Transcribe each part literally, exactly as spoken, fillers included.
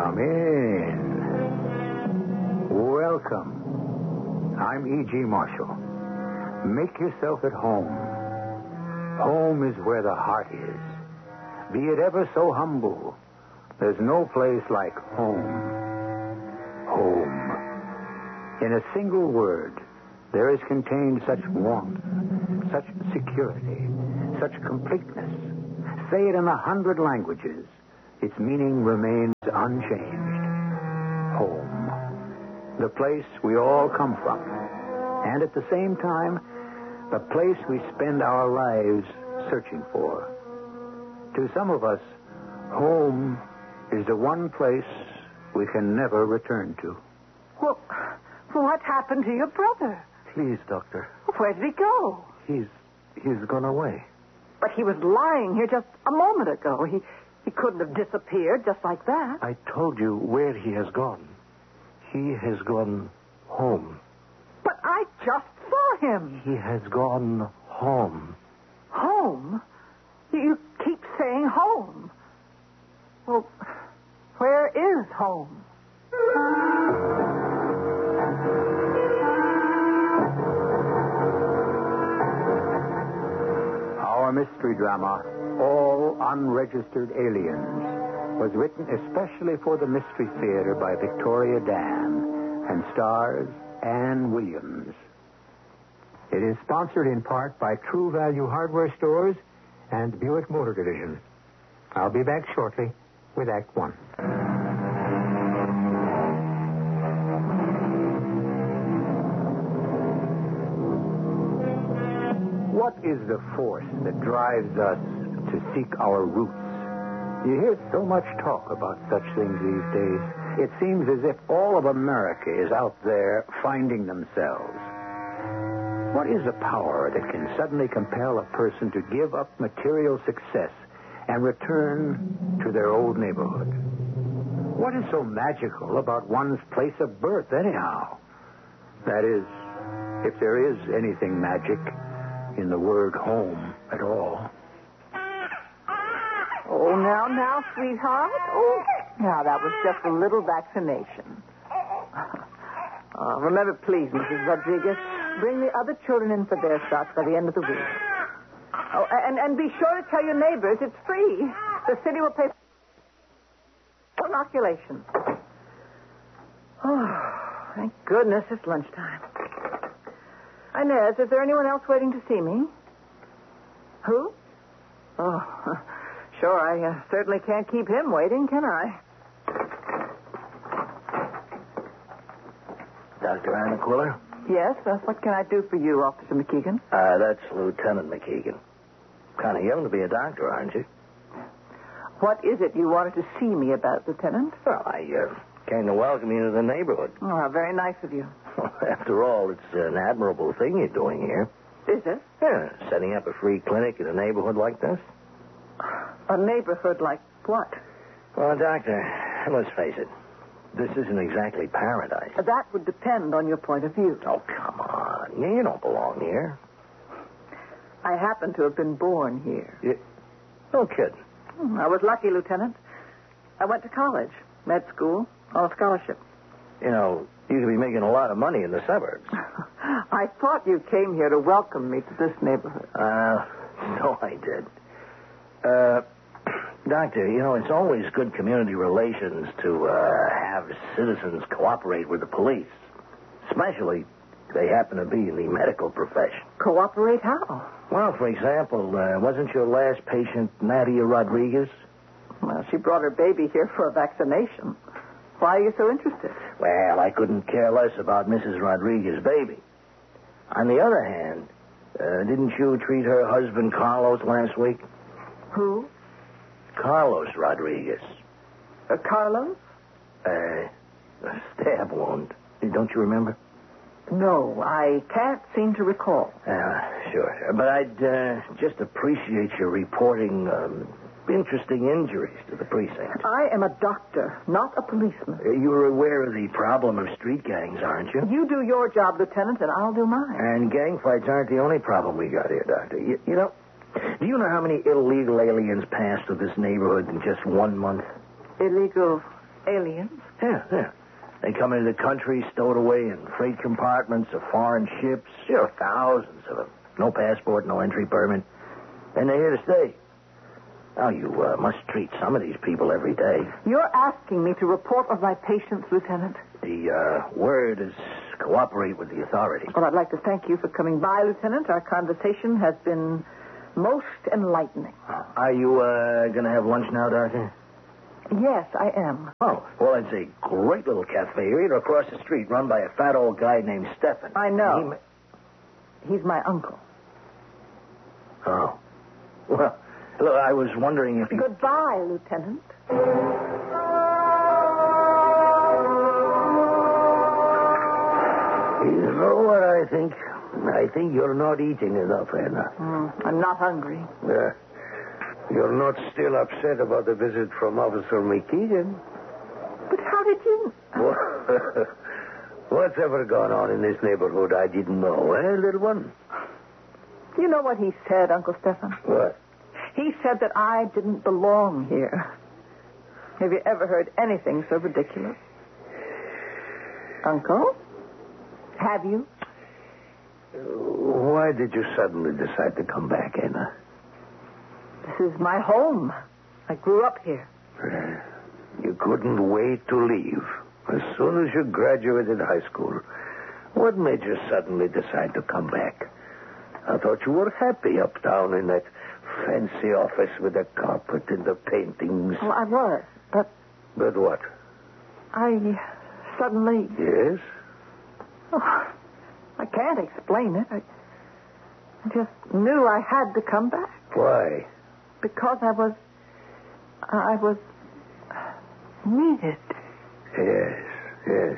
Come in. Welcome. I'm E G. Marshall. Make yourself at home. Home is where the heart is. Be it ever so humble, there's no place like home. Home. In a single word, there is contained such warmth, such security, such completeness. Say it in a hundred languages. Its meaning remains unchanged. Home. The place we all come from. And at the same time, the place we spend our lives searching for. To some of us, home is the one place we can never return to. Well, what happened to your brother? Please, Doctor. Where did he go? He's he's gone away. But he was lying here just a moment ago. He he couldn't have disappeared just like that. I told you where he has gone. He has gone home. But I just saw him. He has gone home. Home? You, you keep saying home. Well, where is home? Our mystery drama, All Unregistered Aliens, was written especially for the Mystery Theater by Victoria Dan and stars Ann Williams. It is sponsored in part by True Value Hardware Stores and Buick Motor Division. I'll be back shortly with Act One. What is the force that drives us to seek our roots? You hear so much talk about such things these days. It seems as if all of America is out there finding themselves. What is the power that can suddenly compel a person to give up material success and return to their old neighborhood? What is so magical about one's place of birth, anyhow? That is, if there is anything magic in the word home at all. Oh, now, now, sweetheart. Oh, now, that was just a little vaccination. Uh, remember, please, Missus Rodriguez, bring the other children in for their shots by the end of the week. Oh, and, and be sure to tell your neighbors it's free. The city will pay for inoculation. Oh, thank goodness it's lunchtime. Inez, is there anyone else waiting to see me? Who? Oh, sure, I uh, certainly can't keep him waiting, can I? Doctor Anna Quiller? Yes, uh, what can I do for you, Officer McKeegan? Uh, that's Lieutenant McKeegan. Kind of young to be a doctor, aren't you? What is it you wanted to see me about, Lieutenant? Well, I uh, came to welcome you to the neighborhood. Oh, how very nice of you. After all, it's an admirable thing you're doing here. Is it? Yeah, setting up a free clinic in a neighborhood like this. A neighborhood like what? Well, Doctor, let's face it. This isn't exactly paradise. That would depend on your point of view. Oh, come on. You don't belong here. I happen to have been born here. You... No kidding. I was lucky, Lieutenant. I went to college, med school, on a scholarship. You know, you could be making a lot of money in the suburbs. I thought you came here to welcome me to this neighborhood. Uh, so I did. Uh, Doctor, you know, it's always good community relations to uh, have citizens cooperate with the police. Especially if they happen to be in the medical profession. Cooperate how? Well, for example, uh, wasn't your last patient Nadia Rodriguez? Well, she brought her baby here for a vaccination. Why are you so interested? Well, I couldn't care less about Missus Rodriguez's baby. On the other hand, uh, didn't you treat her husband Carlos last week? Who? Carlos Rodriguez. Uh, Carlos? Uh, a stab wound. Don't you remember? No, I can't seem to recall. Uh, sure. But I'd uh, just appreciate your reporting um, interesting injuries to the precinct. I am a doctor, not a policeman. Uh, you're aware of the problem of street gangs, aren't you? You do your job, Lieutenant, and I'll do mine. And gang fights aren't the only problem we got here, Doctor. You, you know, do you know how many illegal aliens passed through this neighborhood in just one month? Illegal Aliens? Yeah, yeah. They come into the country, stowed away in freight compartments of foreign ships. There are thousands of them. No passport, no entry permit. And they're here to stay. Now, you uh, must treat some of these people every day. You're asking me to report of my patients, Lieutenant? The uh, word is cooperate with the authorities. Well, I'd like to thank you for coming by, Lieutenant. Our conversation has been most enlightening. Are you uh, going to have lunch now, Doctor? Yes, I am. Oh, well, it's a great little cafe here across the street run by a fat old guy named Stefan. I know. He ma- He's my uncle. Oh. Well, look, I was wondering if you... Goodbye, Lieutenant. You know what I think? I think you're not eating enough, Anna. Mm, I'm not hungry. Uh, you're not still upset about the visit from Officer McKeegan? But how did you... What's ever gone on in this neighborhood I didn't know, eh, little one? You know what he said, Uncle Stefan? What? He said that I didn't belong here. Have you ever heard anything so ridiculous? Uncle? Have you? Why did you suddenly decide to come back, Anna? This is my home. I grew up here. You couldn't wait to leave. As soon as you graduated high school, what made you suddenly decide to come back? I thought you were happy uptown in that fancy office with the carpet and the paintings. Well, I was, but But what? I suddenly... Yes? Oh, I can't explain it. I, I just knew I had to come back. Why? Because I was... I was... needed. Yes, yes.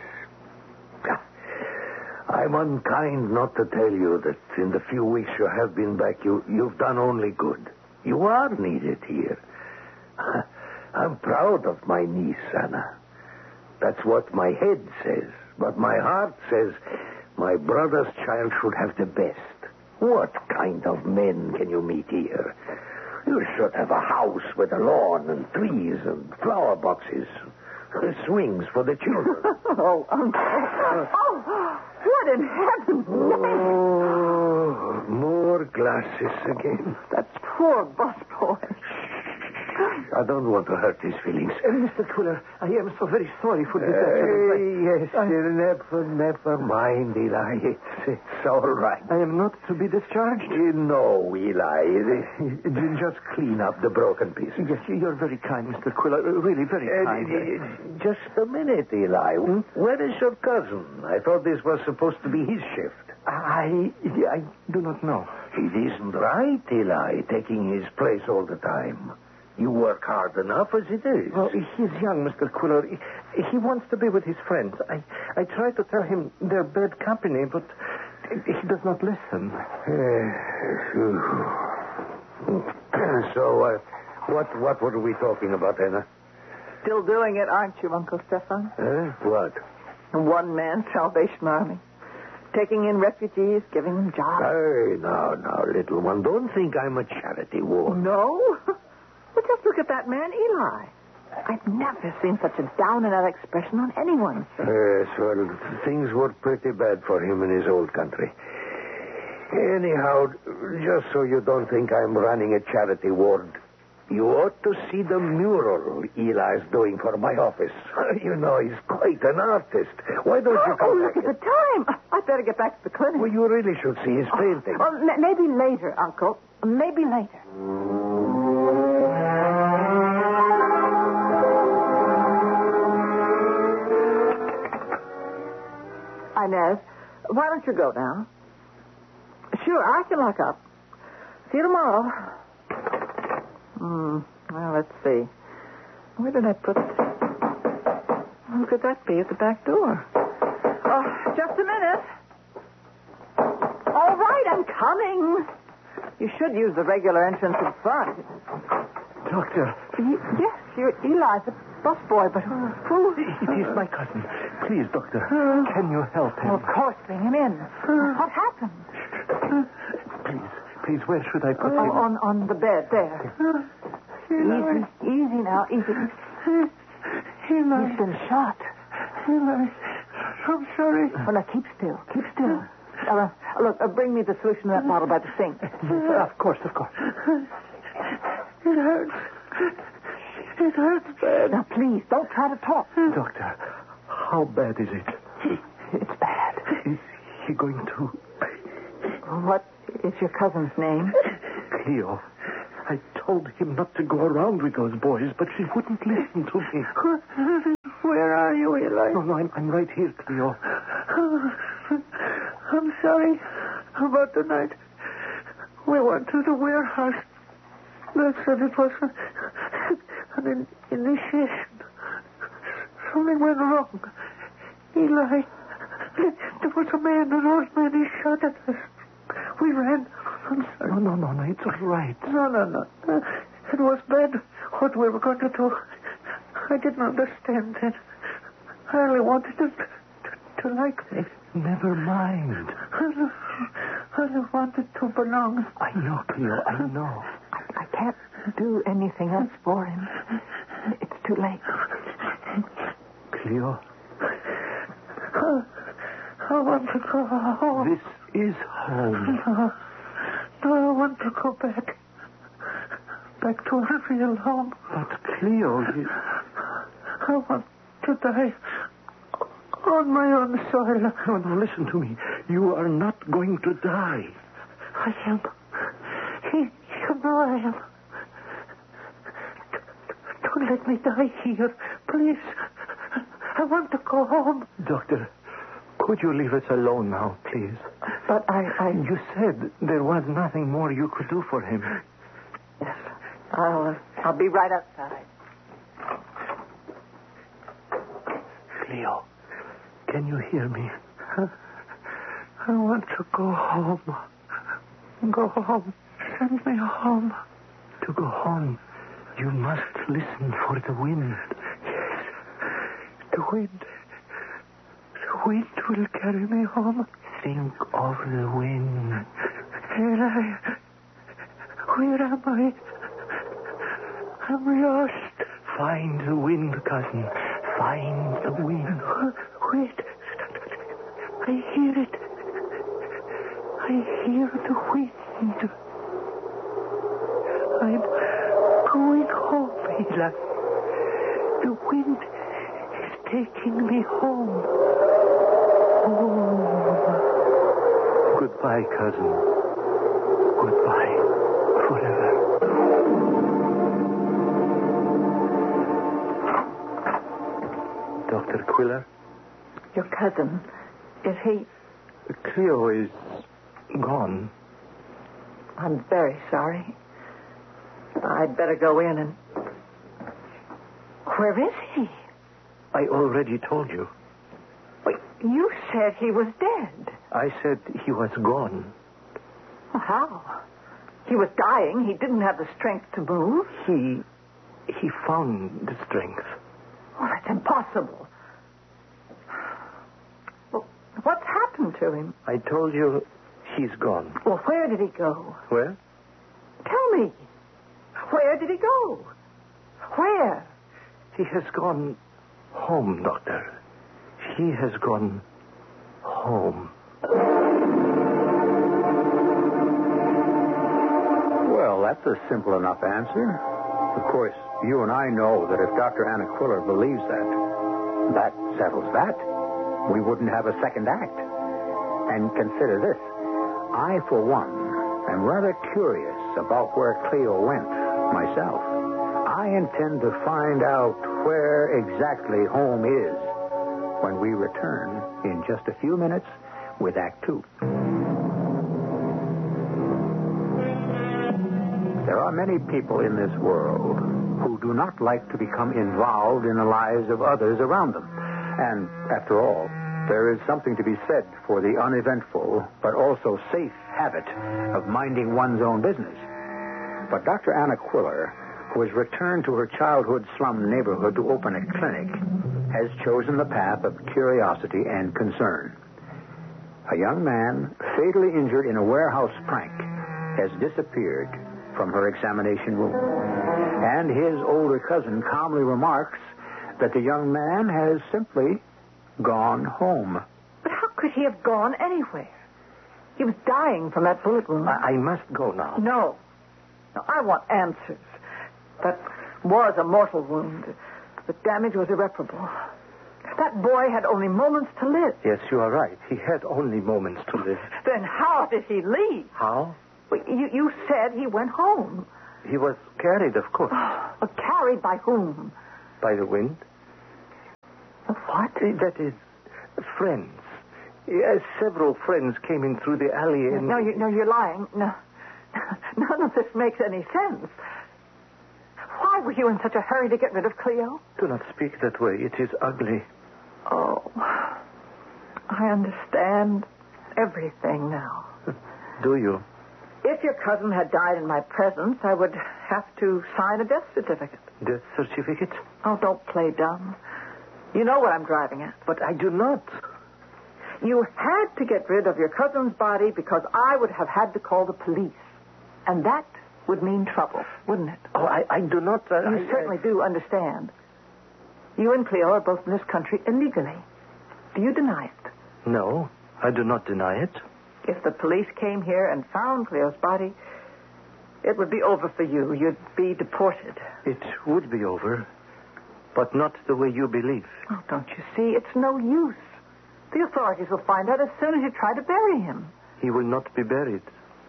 I'm unkind not to tell you that in the few weeks you have been back, you, you've done only good. You are needed here. I'm proud of my niece, Anna. That's what my head says. But my heart says my brother's child should have the best. What kind of men can you meet here? You should have a house with a lawn and trees and flower boxes. Swings for the children. Oh, Uncle. Oh, what in heaven's name? Oh, more glasses again. That poor busboy. I don't want to hurt his feelings. Uh, Mister Quiller, I am so very sorry for this Uh, accident. yes, I... never, never mind, Eli. It's, it's all right. I am not to be discharged? Uh, no, Eli. Uh, Just clean up the broken pieces. Yes, you're very kind, Mister Quiller. Uh, Really very Uh, kind. uh, just a minute, Eli. Hmm? Where is your cousin? I thought this was supposed to be his shift. I, I do not know. It isn't right, Eli, taking his place all the time. You work hard enough as it is. Well, he's young, Mister Quiller. He, he wants to be with his friends. I, I try to tell him they're bad company, but he does not listen. so, uh, what, what were we talking about, Anna? Still doing it, aren't you, Uncle Stefan? Uh, what? A one-man Salvation Army. Taking in refugees, giving them jobs. Hey, now, now, little one, don't think I'm a charity ward. No? Well, just look at that man, Eli. I've never seen such a down-and-out expression on anyone's face. Yes, well, things were pretty bad for him in his old country. Anyhow, just so you don't think I'm running a charity ward, you ought to see the mural Eli's doing for my office. You know, he's quite an artist. Why don't you Oh, come look back? at the time. I'd better get back to the clinic. Well, you really should see his painting. Oh, m- maybe later, Uncle. Maybe later. Inez, why don't you go now? Sure, I can lock up. See you tomorrow. Hmm. Well, let's see. Where did I put it? Who could that be at the back door? Oh, just a minute. All right, I'm coming. You should use the regular entrance in front. Doctor. Y- yes, you're Eli, the busboy, but who? who? It is my cousin. Please, doctor, can you help him? Well, of course, bring him in. What happened? Please, please, where should I put Oh, him? on, on the bed, there. Easy, easy now, easy. Eli. He's been shot. Eli, I'm sorry. Oh, now, keep still. Keep still. Uh, look, uh, bring me the solution in that bottle by the sink. Of course, of course. It hurts. It hurts bad. Now, please, don't try to talk. Doctor, how bad is it? It's bad. Is he going to... What is your cousin's name? Cleo. I told him not to go around with those boys, but she wouldn't listen to me. Where are you, Eli? No, no, I'm, I'm right here, Cleo. I'm sorry about the night. We went to the warehouse. They said it was an in- initiation. Something went wrong. Eli, there was a man, an old man. He shot at us. We ran. I'm sorry. No, no, no, no, it's all right. No, no, no. Uh, it was bad what we were going to do. I didn't understand then. I only wanted to, to, to like me. Never mind. I, I only wanted to belong. I know, Cleo, I know. I, I can't do anything else for him. It's too late. Cleo, I, I want to go home. this is home. No, no, I want to go back. Back to a real home. But Cleo, you... I want to die on my own soil. No, no, listen to me. You are not going to die. I am. You, you know I am. Don't let me die here, please. I want to go home. Doctor, could you leave us alone now, please? But I, I... You said there was nothing more you could do for him. Yes. I'll, uh, I'll be right outside. Cleo, can you hear me? I want to go home. Go home. Send me home. To go home, you must listen for the wind. Yes. The wind. The wind will carry me home. Think of the wind. Eli, where am I? I'm lost. Find the wind, cousin. Find the wind. Wait. I hear it. I hear the wind. I'm going home, Eli. The wind is taking me home. Home. Goodbye, cousin. Goodbye. Forever. Doctor Quiller? Your cousin, is he... Cleo is gone. I'm very sorry. I'd better go in and... Where is he? I already told you. Wait, you said he was dead. I said he was gone. Well, how? He was dying. He didn't have the strength to move. He... he found the strength. Oh, that's impossible. Well, what's happened to him? I told you he's gone. Well, where did he go? Where? Tell me. Where did he go? Where? He has gone home, Doctor. He has gone home. Well, that's a simple enough answer. Of course, you and I know that if Doctor Anna Quiller believes that, that settles that. We wouldn't have a second act. And consider this. I, for one, am rather curious about where Cleo went myself. I intend to find out where exactly home is when we return in just a few minutes with Act Two. There are many people in this world who do not like to become involved in the lives of others around them. And, after all, there is something to be said for the uneventful but also safe habit of minding one's own business. But Doctor Anna Quiller, who has returned to her childhood slum neighborhood to open a clinic, has chosen the path of curiosity and concern. A young man, fatally injured in a warehouse prank, has disappeared from her examination room. And his older cousin calmly remarks that the young man has simply gone home. But how could he have gone anywhere? He was dying from that bullet wound. I, I must go now. No. No, I want answers. That was a mortal wound. The damage was irreparable. That boy had only moments to live. Yes, you are right. He had only moments to live. Then how did he leave? How? Well, you, you said he went home. He was carried, of course. But carried by whom? By the wind. What? That is, friends. Yes, several friends came in through the alley and... No, you, no, you're lying. No. None of this makes any sense. Why were you in such a hurry to get rid of Cleo? Do not speak that way. It is ugly. Oh, I understand everything now. Do you? If your cousin had died in my presence, I would have to sign a death certificate. Death certificate? Oh, don't play dumb. You know what I'm driving at. But I do not. You had to get rid of your cousin's body because I would have had to call the police. And that would mean trouble, wouldn't it? Oh, I, I do not... Uh, you I, certainly I... do understand. You and Cleo are both in this country illegally. Do you deny it? No, I do not deny it. If the police came here and found Cleo's body, it would be over for you. You'd be deported. It would be over, but not the way you believe. Oh, don't you see? It's no use. The authorities will find out as soon as you try to bury him. He will not be buried.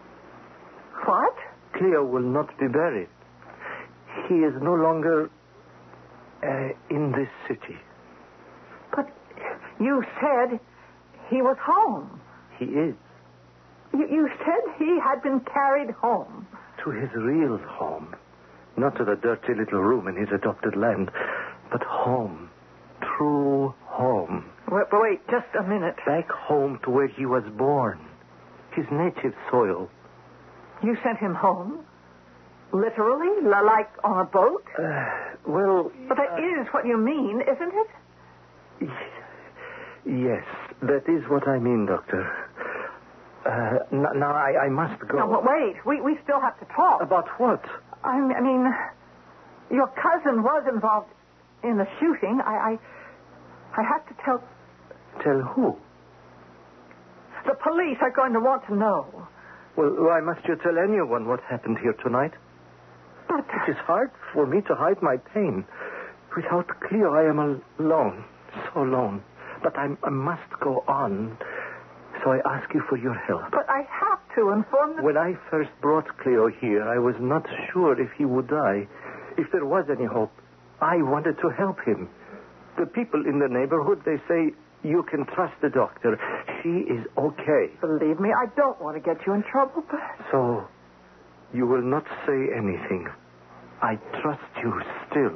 What? Cleo will not be buried. He is no longer uh, in this city. But you said he was home. He is. You, you said he had been carried home. To his real home. Not to the dirty little room in his adopted land, but home. True home. Wait, wait, just a minute. Back home to where he was born. His native soil. You sent him home? Literally? L- like on a boat? Uh, well... But that uh, is what you mean, isn't it? Yes, that is what I mean, Doctor. Uh, n- now, I, I must go. No, but wait. We, we still have to talk. About what? I, I mean, your cousin was involved in the shooting. I, I, I have to tell... Tell who? The police are going to want to know. Well, why must you tell anyone what happened here tonight? But... It is hard for me to hide my pain. Without Cleo, I am alone. So alone. But I, I must go on. So I ask you for your help. But I have to inform the... When I first brought Cleo here, I was not sure if he would die. If there was any hope, I wanted to help him. The people in the neighborhood, they say, you can trust the doctor. She is okay. Believe me, I don't want to get you in trouble, but... So, you will not say anything. I trust you still.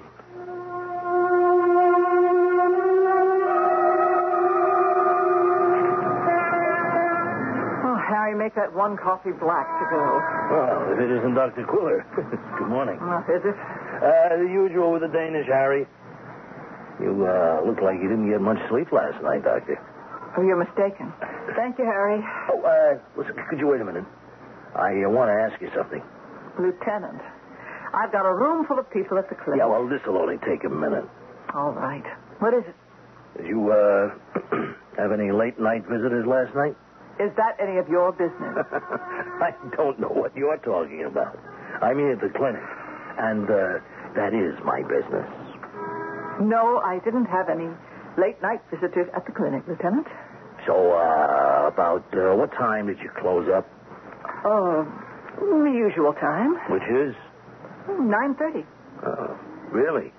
Oh, Harry, make that one coffee black to go. Well, if it isn't Doctor Quiller. Good morning. Oh, is it? Uh, the usual with the Danish, Harry. You uh, look like you didn't get much sleep last night, Doctor. Oh, you're mistaken. Thank you, Harry. Oh, uh, listen, could you wait a minute? I uh, want to ask you something. Lieutenant, I've got a room full of people at the clinic. Yeah, well, this will only take a minute. All right. What is it? Did you, uh, have any late-night visitors last night? Is that any of your business? I don't know what you're talking about. I'm here at the clinic, and, uh, that is my business. No, I didn't have any late-night visitors at the clinic, Lieutenant. So, uh, about, uh, what time did you close up? Oh, the usual time. Which is? nine thirty. Oh, really?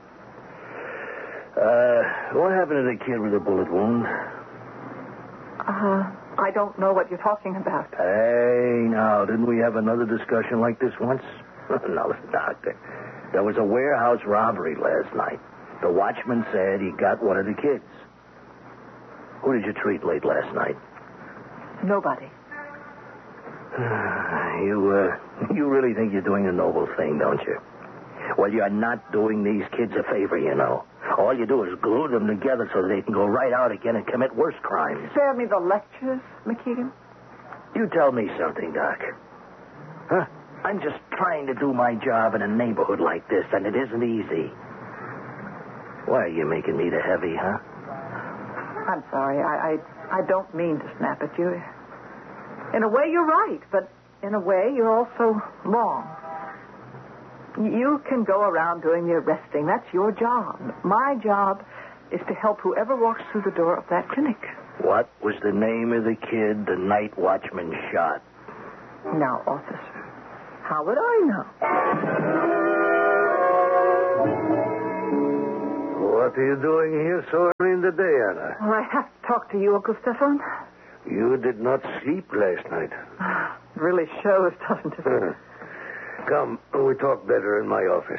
Uh, what happened to the kid with the bullet wound? Uh, I don't know what you're talking about. Hey, now, didn't we have another discussion like this once? No, Doctor. There was a warehouse robbery last night. The watchman said he got one of the kids. Who did you treat late last night? Nobody. you, uh, you really think you're doing a noble thing, don't you? Well, you're not doing these kids a favor, you know. All you do is glue them together so they can go right out again and commit worse crimes. Spare me the lectures, McKeegan. You tell me something, Doc. Huh? I'm just trying to do my job in a neighborhood like this, and it isn't easy. Why are you making me the heavy, huh? I'm sorry. I, I, I don't mean to snap at you. In a way, you're right, but in a way, you're also wrong. You can go around doing the arresting. That's your job. My job is to help whoever walks through the door of that clinic. What was the name of the kid the night watchman shot? Now, officer, how would I know? What are you doing here so early in the day, Anna? Well, I have to talk to you, Uncle Stefan. You did not sleep last night. It really shows, doesn't it? Uh, come, we talk better in my office.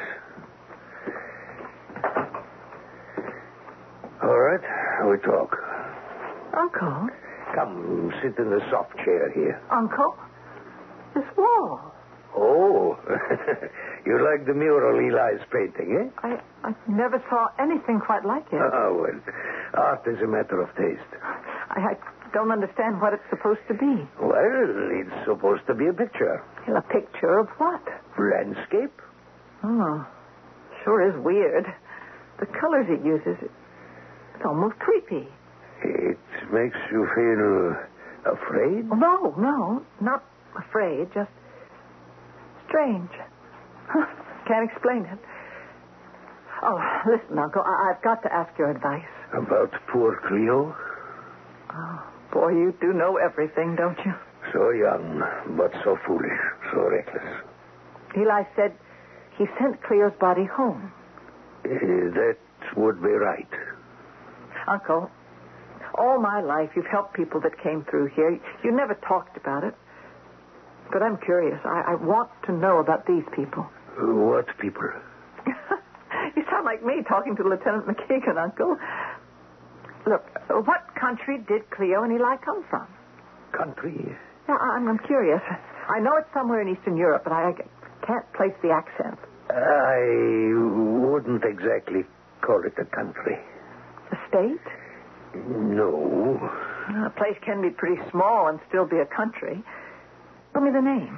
All right, we talk. Uncle? Come, sit in the soft chair here. Uncle? This wall. Oh, you like the mural Eli's painting, eh? I, I never saw anything quite like it. Oh, well, art is a matter of taste. I, I don't understand what it's supposed to be. Well, it's supposed to be a picture. A picture of what? Landscape. Oh, sure is weird. The colors it uses, it's almost creepy. It makes you feel afraid? No, no, not afraid, just strange. Can't explain it. Oh, listen, Uncle, I- I've got to ask your advice. About poor Cleo? Oh, boy, you do know everything, don't you? So young, but so foolish, so reckless. Eli said he sent Cleo's body home. Uh, that would be right. Uncle, all my life you've helped people that came through here. You never talked about it. But I'm curious. I, I want to know about these people. Uh, what people? You sound like me talking to Lieutenant McKeegan, Uncle. Look, what country did Cleo and Eli come from? Country? Yeah, I'm, I'm curious. I know it's somewhere in Eastern Europe, but I, I can't place the accent. I wouldn't exactly call it a country. A state? No. A place can be pretty small and still be a country. Tell me the name.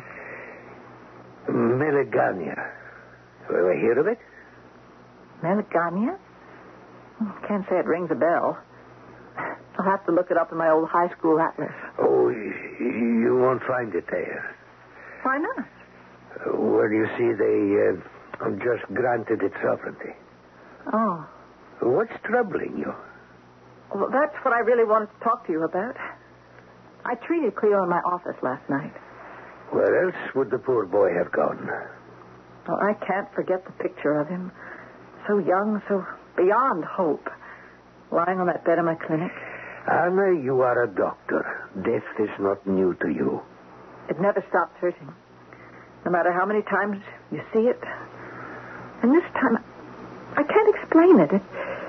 Melegania. Ever hear of it? Melegania? Can't say it rings a bell. I'll have to look it up in my old high school atlas. Oh, you won't find it there. Why not? Well, you see, they uh, just granted it sovereignty. Oh. What's troubling you? Well, that's what I really wanted to talk to you about. I treated Cleo in my office last night. Where else would the poor boy have gone? Oh, I can't forget the picture of him. So young, so beyond hope. Lying on that bed in my clinic. Anna, you are a doctor. Death is not new to you. It never stops hurting. No matter how many times you see it. And this time, I can't explain it. it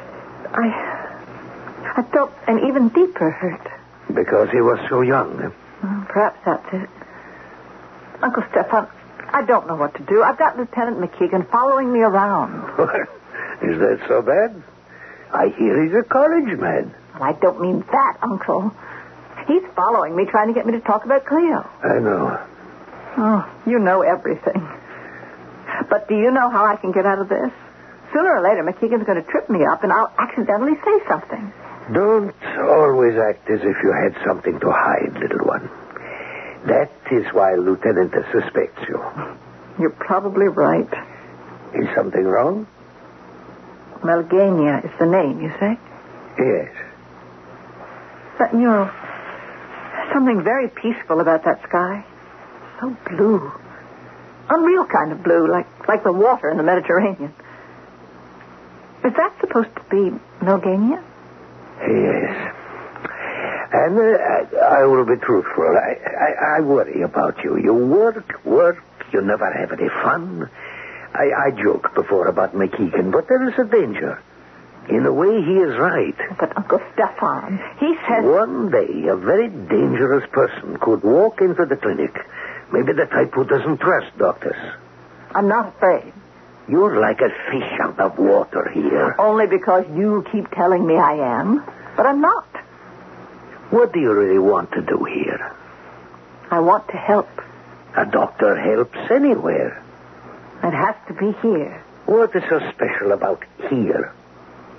I, I felt an even deeper hurt. Because he was so young. Eh? Well, perhaps that's it. Uncle Stefan, I don't know what to do. I've got Lieutenant McKeegan following me around. Is that so bad? I hear he's a college man. Well, I don't mean that, Uncle. He's following me, trying to get me to talk about Cleo. I know. Oh, you know everything. But do you know how I can get out of this? Sooner or later, McKeegan's going to trip me up, and I'll accidentally say something. Don't always act as if you had something to hide, little one. That is why Lieutenant suspects you. You're probably right. Is something wrong? Melegania is the name, you say? Yes. But, you know, something very peaceful about that sky. So blue. Unreal kind of blue, like, like the water in the Mediterranean. Is that supposed to be Melegania? Yes. And uh, I, I will be truthful. I, I, I worry about you. You work, work. You never have any fun. I, I joked before about McKeegan, but there is a danger. In a way, he is right. But Uncle Stefan, he says... One day, a very dangerous person could walk into the clinic. Maybe the type who doesn't trust doctors. I'm not afraid. You're like a fish out of water here. Only because you keep telling me I am. But I'm not. What do you really want to do here? I want to help. A doctor helps anywhere. It has to be here. What is so special about here?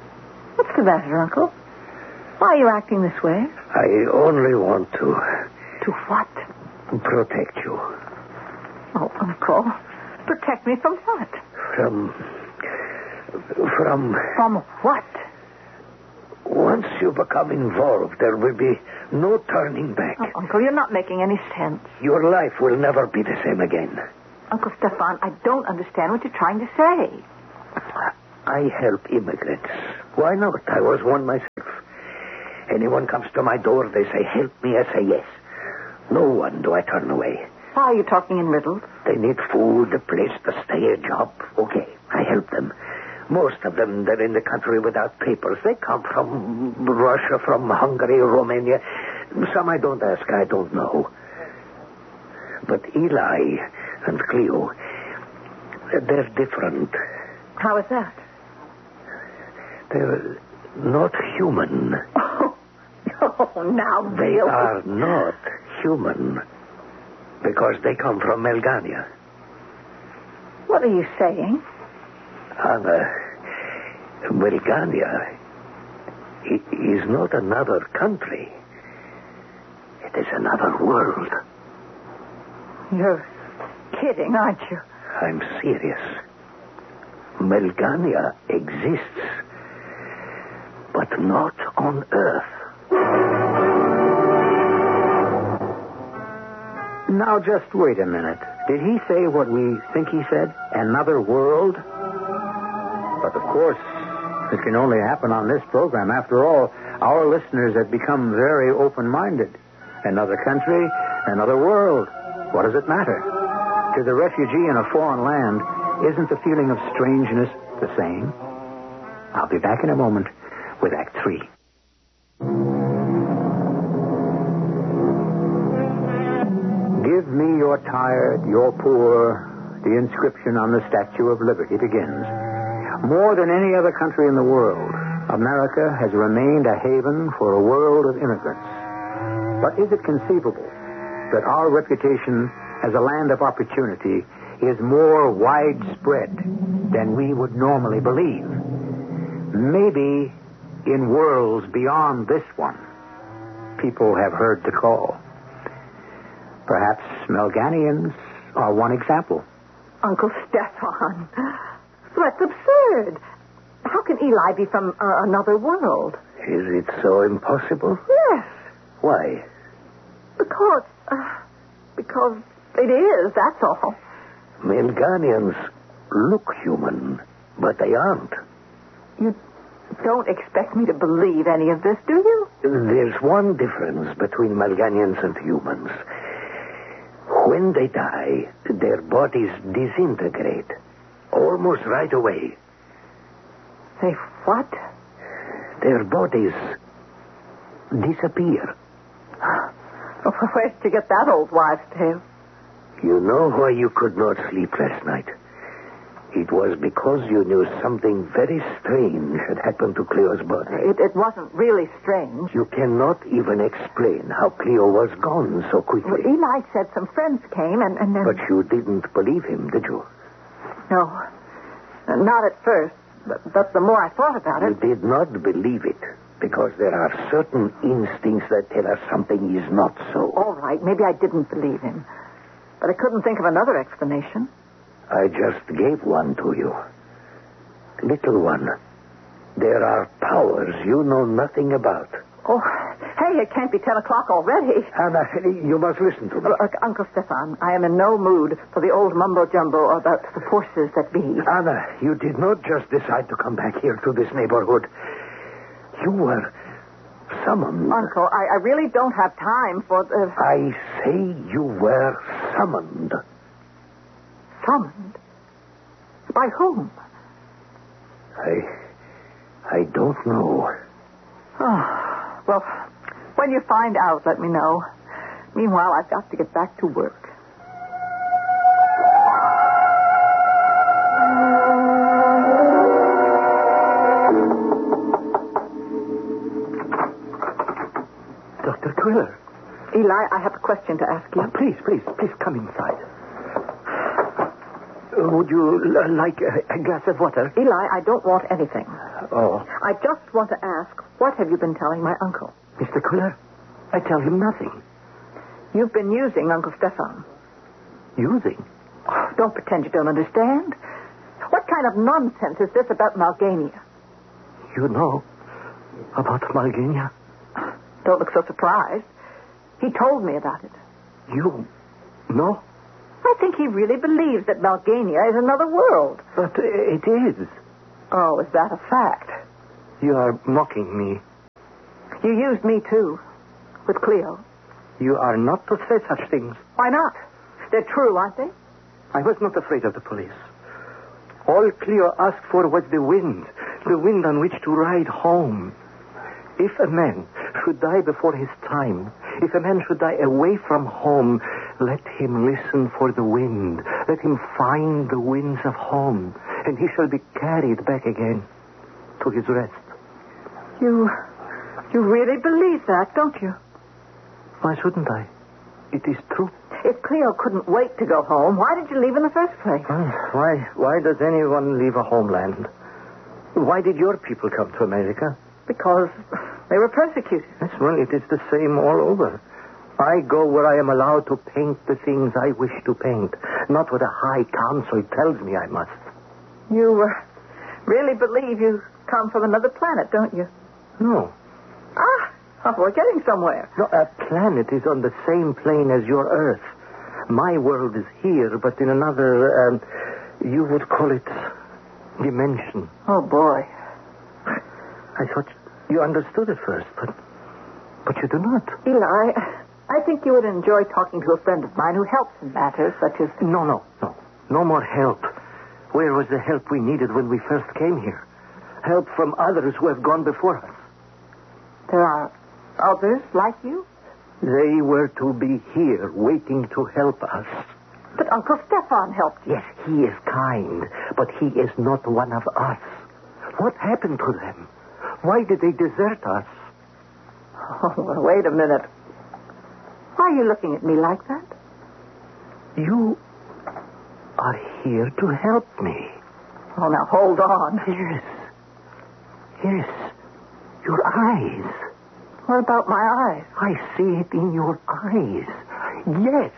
the matter, Uncle? Why are you acting this way? I only want to To what? protect you Oh, Uncle. Protect me from what? from... from... From what? Once you become involved, there will be no turning back. Oh, Uncle, you're not making any sense. Your life will never be the same again. Uncle Stefan, I don't understand what you're trying to say. I help immigrants. Why not? I was one myself. Anyone comes to my door, they say, help me, I say yes. No one do I turn away. Why are you talking in riddles? They need food, a place to stay, a job. Okay, I help them. Most of them, they're in the country without papers. They come from Russia, from Hungary, Romania. Some I don't ask, I don't know. But Eli and Cleo, they're different. How is that? They're not human. Oh, oh now, They really? are not human because they come from Melgania. What are you saying? Anna, Melgania i- is not another country. It is another world. You're kidding, aren't you? I'm serious. Melgania exists, but not on Earth. Now, just wait a minute. Did he say what we think he said? Another world? But, of course, it can only happen on this program. After all, our listeners have become very open-minded. Another country, another world. What does it matter? To the refugee in a foreign land, isn't the feeling of strangeness the same? I'll be back in a moment with Act Three. Give me your tired, your poor. The inscription on the Statue of Liberty begins. More than any other country in the world, America has remained a haven for a world of immigrants. But is it conceivable that our reputation as a land of opportunity is more widespread than we would normally believe? Maybe in worlds beyond this one, people have heard the call. Perhaps Melganians are one example. Uncle Stefan, that's absurd. How can Eli be from uh, another world? Is it so impossible? Yes, Why? because... Uh, because it is, that's all. Melganians look human, but they aren't. You don't expect me to believe any of this, do you? There's one difference between Melganians and humans. When they die, their bodies disintegrate almost right away. Say what? Their bodies disappear. Where'd you get that old wives' tale? You know why you could not sleep last night? It was because you knew something very strange had happened to Cleo's body. It, it wasn't really strange. You cannot even explain how Cleo was gone so quickly. Well, Eli said some friends came and... and then... But you didn't believe him, did you? No. Uh, Not at first. But, but the more I thought about You it... did not believe it because there are certain instincts that tell us something is not so. All right, maybe I didn't believe him. But I couldn't think of another explanation. I just gave one to you. Little one. There are powers you know nothing about. Oh, hey, it can't be ten o'clock already. Anna, you must listen to me. Look, Uncle Stefan, I am in no mood for the old mumbo-jumbo about the forces that be. Anna, you did not just decide to come back here to this neighborhood. You were summoned. Uncle, I, I really don't have time for the... I say you were summoned. Summoned? By whom? I... I don't know. Oh, well, when you find out, let me know. Meanwhile, I've got to get back to work. Doctor Quiller. Eli, I have a question to ask you. Oh, please, please, please come inside. Uh, would you l- like a, a glass of water? Eli, I don't want anything. Oh. I just want to ask, what have you been telling my uncle? Mister Quiller, I tell him nothing. You've been using Uncle Stefan. Using? Oh, don't pretend you don't understand. What kind of nonsense is this about Malgania? You know about Malgania? Don't look so surprised. He told me about it. You know? I think he really believes that Malgania is another world. But it is. Oh, is that a fact? You are mocking me. You used me, too, with Cleo. You are not to say such things. Why not? They're true, aren't they? I was not afraid of the police. All Cleo asked for was the wind, the wind on which to ride home. If a man should die before his time, if a man should die away from home, let him listen for the wind. Let him find the winds of home, and he shall be carried back again to his rest. You, you really believe that, don't you? Why shouldn't I? It is true. If Cleo couldn't wait to go home, why did you leave in the first place? Well, why, why does anyone leave a homeland? Why did your people come to America? Because they were persecuted. Yes, well, it is the same all over. I go where I am allowed to paint the things I wish to paint, not what a high council tells me I must. You uh, really believe you come from another planet, don't you? No. Ah, oh, we're getting somewhere. No, a planet is on the same plane as your Earth. My world is here, but in another, um, you would call it dimension. Oh, boy. I thought you understood at first, but but you do not. Eli, I think you would enjoy talking to a friend of mine who helps in matters such as... No, no, no. No more help. Where was the help we needed when we first came here? Help from others who have gone before us. There are others like you? They were to be here, waiting to help us. But Uncle Stefan helped you. Yes, he is kind, but he is not one of us. What happened to them? Why did they desert us? Oh, well, wait a minute. Why are you looking at me like that? You are here to help me. Oh, now, hold on. Yes. Yes. Your eyes. What about my eyes? I see it in your eyes. Yes.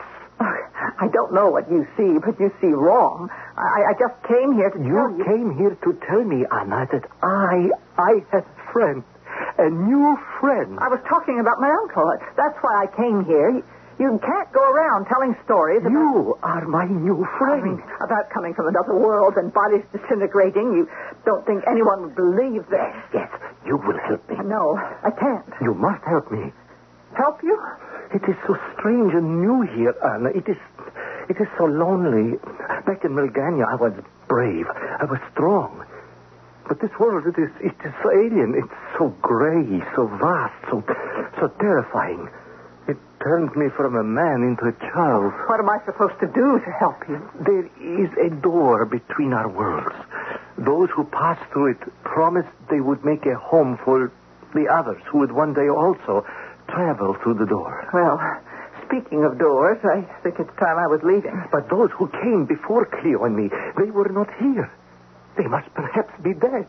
I don't know what you see, but you see wrong. I, I just came here to you tell you... came here to tell me, Anna, that I, I have a friend. A new friend. I was talking about my uncle. That's why I came here. You, you can't go around telling stories about... You are my new friend. I mean, about coming from another world and bodies disintegrating. You don't think anyone would believe that? Yes, yes. You will help me. No, I can't. You must help me. Help you? It is so strange and new here, Anna. It is it is so lonely. Back in Malgania, I was brave. I was strong. But this world, it is it is so alien. It's so gray, so vast, so so terrifying. It turned me from a man into a child. What am I supposed to do to help you? There is a door between our worlds. Those who pass through it promised they would make a home for the others who would one day also travel through the door. Well, speaking of doors, I think it's time I was leaving. But those who came before Cleo and me, they were not here. They must perhaps be dead.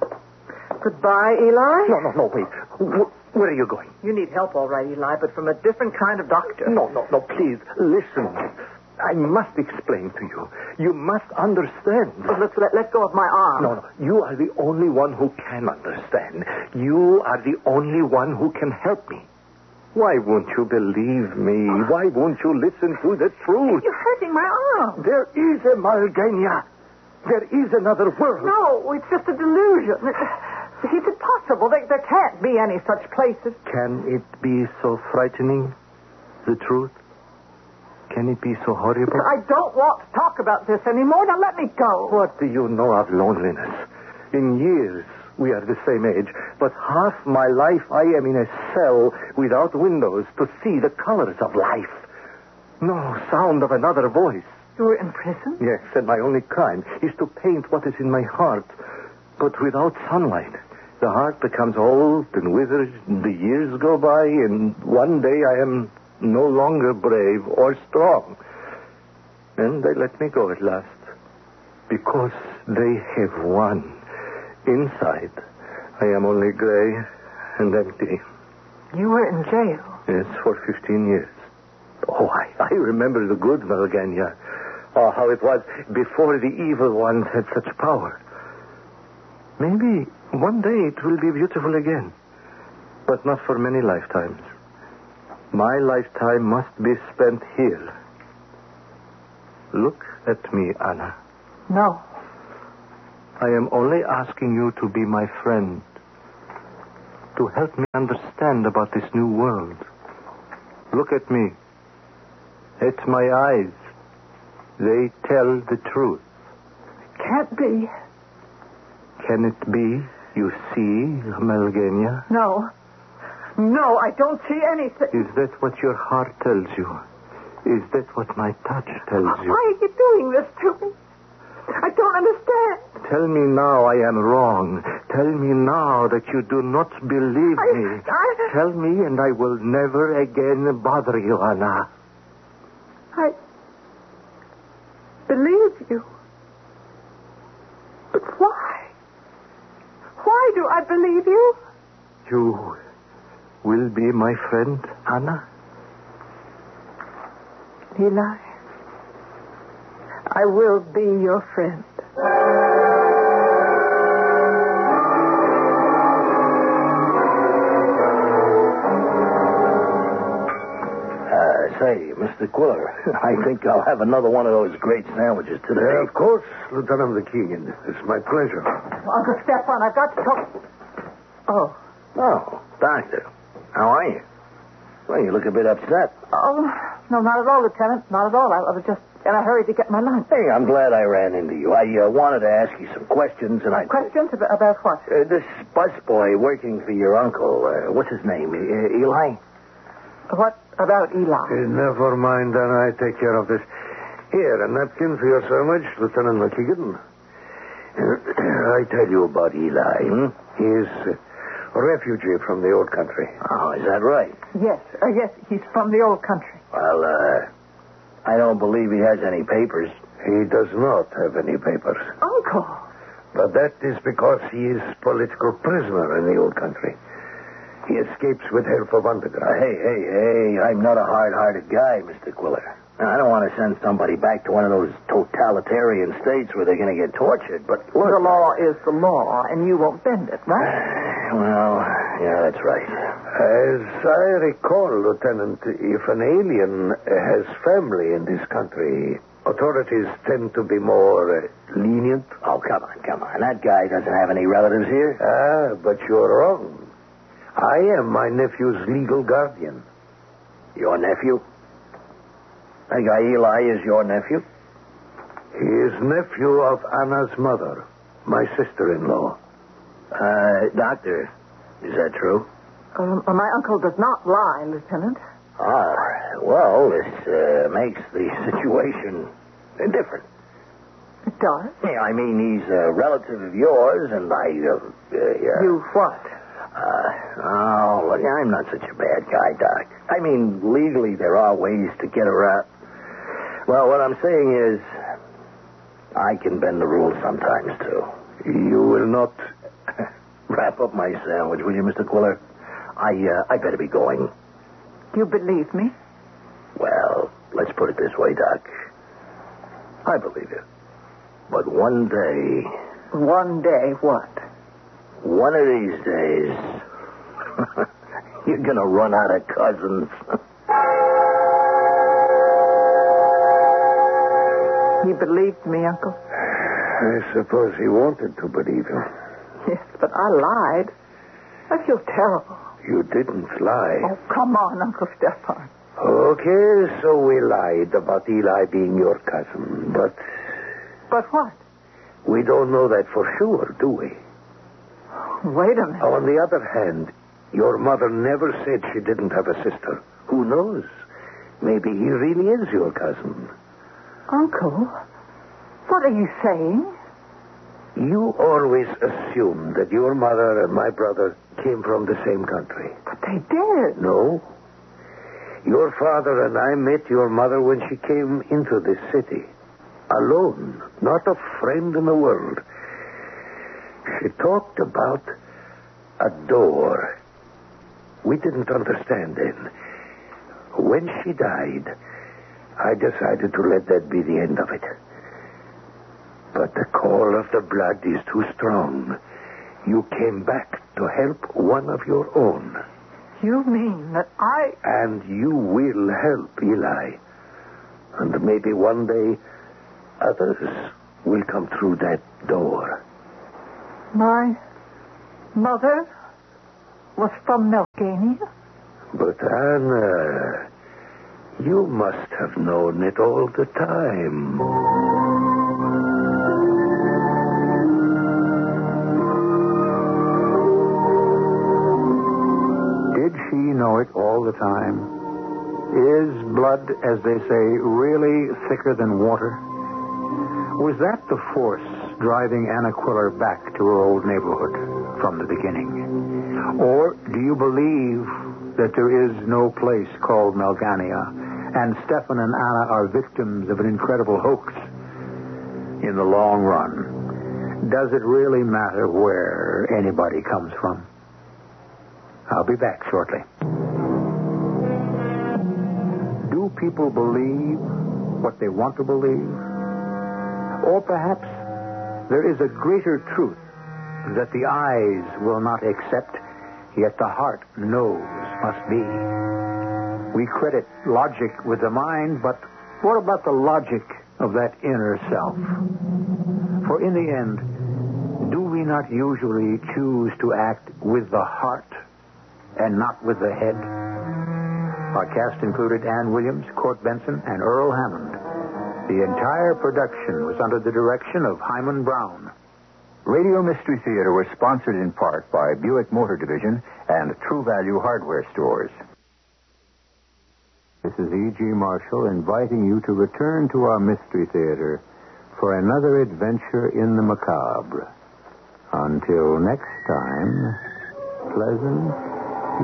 Goodbye, Eli? No, no, no, wait. W- where are you going? You need help, all right, Eli, but from a different kind of doctor. No, no, no, please, listen. I must explain to you. You must understand. Oh, look, let, let go of my arm. No, no, you are the only one who can understand. You are the only one who can help me. Why won't you believe me? Why won't you listen to the truth? You're hurting my arm. There is a Malgania. There is another world. No, it's just a delusion. Is it possible? There, there can't be any such places. Can it be so frightening, the truth? Can it be so horrible? I don't want to talk about this anymore. Now let me go. What do you know of loneliness? In years, we are the same age, but half my life I am in a cell without windows to see the colors of life. No sound of another voice. You're in prison? Yes, and my only crime is to paint what is in my heart. But without sunlight, the heart becomes old and withers, the years go by, and one day I am no longer brave or strong. And they let me go at last. Because they have won. Inside, I am only gray and empty. You were in jail. Yes, for fifteen years. Oh, I, I remember the good Malgania. Oh, how it was before the evil ones had such power. Maybe one day it will be beautiful again. But not for many lifetimes. My lifetime must be spent here. Look at me, Anna. No. I am only asking you to be my friend. To help me understand about this new world. Look at me. At my eyes. They tell the truth. Can't be. Can it be, you see, Malgania? No. No, I don't see anything. Is that what your heart tells you? Is that what my touch tells you? Why are you doing this to me? I don't understand. Tell me now I am wrong. Tell me now that you do not believe I, me. I... Tell me and I will never again bother you, Anna. I believe you. But why? Why do I believe you? You will be my friend, Anna? Eli, I will be your friend. Uh, say, Mister Quiller, I think I'll have another one of those great sandwiches today. Yeah, of course, Lieutenant McKeegan. It's my pleasure. Uncle Stefan, I've got to talk. Oh. Oh, Doctor. How are you? Well, you look a bit upset. Oh, no, not at all, Lieutenant. Not at all. I, I was just in a hurry to get my lunch. Hey, I'm glad I ran into you. I uh, wanted to ask you some questions, and I... Questions about, about what? Uh, this busboy working for your uncle, uh, what's his name, uh, Eli? What about Eli? Uh, never mind, Anna. I take care of this. Here, a napkin for your sandwich, Lieutenant McKeegan. I tell you about Eli. Hmm? He's a refugee from the old country. Oh, is that right? Yes, uh, yes, he's from the old country. Well, uh, I don't believe he has any papers. He does not have any papers. Uncle. But that is because he is political prisoner in the old country. He escapes with help of underground. Uh, hey, hey, hey, I'm not a hard-hearted guy, Mister Quiller. Now, I don't want to send somebody back to one of those totalitarian states where they're going to get tortured, but look... The law is the law, and you won't bend it, right? Well, yeah, that's right. As I recall, Lieutenant, if an alien has family in this country, authorities tend to be more uh, lenient. Oh, come on, come on. That guy doesn't have any relatives here. Ah, but you're wrong. I am my nephew's legal guardian. Your nephew? That guy Eli is your nephew? He is nephew of Anna's mother, my sister-in-law. Uh, doctor, is that true? Um, my uncle does not lie, Lieutenant. Ah, well, this uh, makes the situation different. It does? Yeah, I mean, he's a relative of yours, and I... Uh, uh, You what? Uh, oh, look, I'm not such a bad guy, Doc. I mean, legally, there are ways to get around. Well, what I'm saying is, I can bend the rules sometimes, too. You will not... Wrap up my sandwich, will you, Mister Quiller? I, uh, I better be going. You believe me? Well, let's put it this way, Doc. I believe you. But one day... One day what? One of these days, you're going to run out of cousins. He believed me, Uncle? I suppose he wanted to believe you. Yes, but I lied. I feel terrible. You didn't lie. Oh, come on, Uncle Stefan. Okay, so we lied about Eli being your cousin, but... But what? We don't know that for sure, do we? Wait a minute. On the other hand, your mother never said she didn't have a sister. Who knows? Maybe he really is your cousin. Uncle, what are you saying? You always assumed that your mother and my brother came from the same country. But they did. No. Your father and I met your mother when she came into this city. Alone. Not a friend in the world. She talked about A door. We didn't understand then. When she died, I decided to let that be the end of it. But the call of the blood is too strong. You came back to help one of your own. You mean that I... And you will help, Eli. And maybe one day, others will come through that door. My mother was from Melgania? But, Anna, you must have known it all the time. Did she know it all the time? Is blood, as they say, really thicker than water? Was that the force driving Anna Quiller back to her old neighborhood from the beginning? Or do you believe that there is no place called Melgania, and Stefan and Anna are victims of an incredible hoax? In the long run, does it really matter where anybody comes from? I'll be back shortly. Do people believe what they want to believe? Or perhaps there is a greater truth that the eyes will not accept, yet the heart knows must be. We credit logic with the mind, but what about the logic of that inner self? For in the end, do we not usually choose to act with the heart and not with the head? Our cast included Ann Williams, Court Benson, and Earl Hammond. The entire production was under the direction of Hyman Brown. Radio Mystery Theater was sponsored in part by Buick Motor Division and True Value Hardware Stores. This is E G. Marshall inviting you to return to our Mystery Theater for another adventure in the macabre. Until next time, pleasant